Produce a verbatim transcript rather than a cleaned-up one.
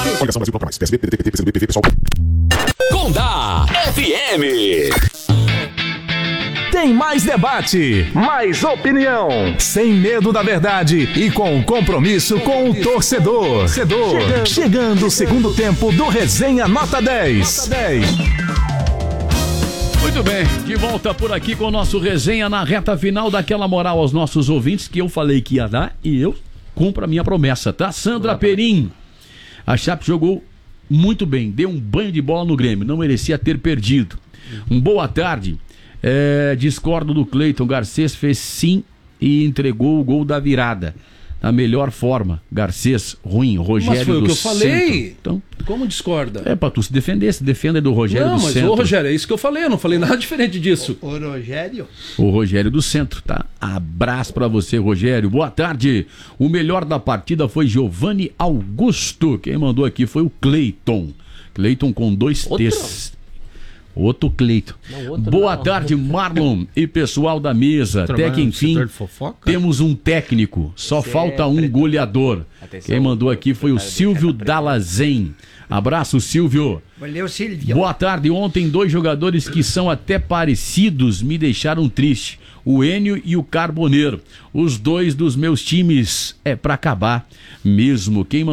Coligação Brasil Bloco Mais. P S B, P D T, P T, P C B, P V, Pessoal. Condá F M. Tem mais debate, mais opinião, sem medo da verdade e com compromisso com o torcedor. Chegando, Chegando o segundo tempo do Resenha Nota dez. Nota dez. Muito bem, de volta por aqui com o nosso Resenha na reta final, daquela moral aos nossos ouvintes que eu falei que ia dar e eu cumpro a minha promessa, tá? Sandra Perim, a Chape jogou muito bem, deu um banho de bola no Grêmio, não merecia ter perdido. Um boa tarde. É, discordo do Cleiton. Garcês fez sim e entregou o gol da virada da melhor forma. Garcês ruim, Rogério mas foi do o que eu falei. Centro. Então, como discorda? É pra tu se defender, se defenda do Rogério não, do mas Centro. Ô Rogério, é isso que eu falei, eu não falei nada diferente disso. O, o Rogério? O Rogério do Centro, tá? Abraço pra você, Rogério. Boa tarde. O melhor da partida foi Giovanni Augusto. Quem mandou aqui foi o Cleiton. Cleiton com dois T's. Outro Cleito. Não, outro Boa não. tarde, Marlon e pessoal da mesa. Até que enfim temos um técnico. Só Você falta um goleador. Atenção, quem mandou aqui foi o Silvio Dalazen. Abraço, Silvio. Valeu, Silvio. Boa tarde. Ontem dois jogadores que são até parecidos me deixaram triste. O Enio e o Carboneiro. Os dois dos meus times é pra acabar mesmo. Quem mandou